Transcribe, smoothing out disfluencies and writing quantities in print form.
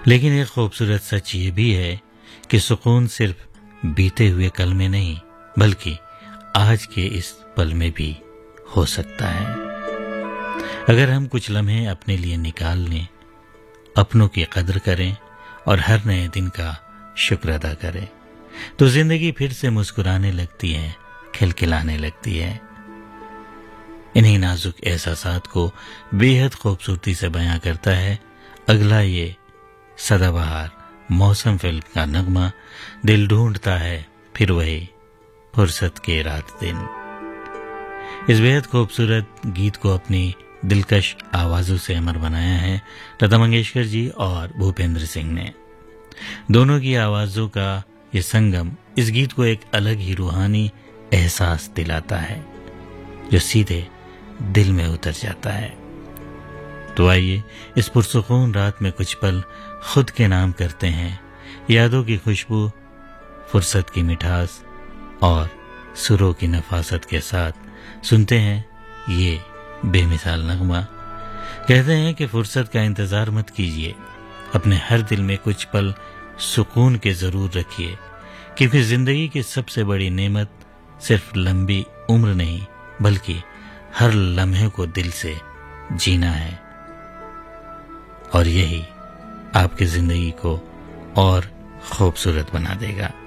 लेकिन एक खूबसूरत सच ये भी है कि सुकून सिर्फ बीते हुए कल में नहीं बल्कि आज के इस पल में भी हो सकता है। अगर हम कुछ लम्हे अपने लिए निकाल लें, अपनों की कदर करें और हर नए दिन का शुक्र अदा करें, तो जिंदगी फिर से मुस्कुराने लगती है, खिलखिलाने लगती है। इन्हीं नाजुक एहसासात को बेहद खूबसूरती से बयां करता है अगला ये सदाबहार मौसम फिल्म का नगमा, दिल ढूंढता है फिर वही फुर्सत के रात दिन। इस बेहद खूबसूरत गीत को अपनी दिलकश आवाजों से अमर बनाया है लता मंगेशकर जी और भूपेंद्र सिंह ने। दोनों की आवाजों का ये संगम इस गीत को एक अलग ही रूहानी एहसास दिलाता है जो सीधे दिल में उतर जाता है। तो आइए इस पुरसुकून रात में कुछ पल खुद के नाम करते हैं, यादों की खुशबू, फुर्सत की मिठास और सुरों की नफासत के साथ सुनते हैं ये बेमिसाल नगमा। कहते हैं कि फुर्सत का इंतजार मत कीजिए, अपने हर दिल में कुछ पल सुकून के जरूर रखिए, क्योंकि जिंदगी की सबसे बड़ी नेमत सिर्फ लंबी उम्र नहीं बल्कि हर लम्हे को दिल से जीना है, और यही आपकी जिंदगी को और खूबसूरत बना देगा।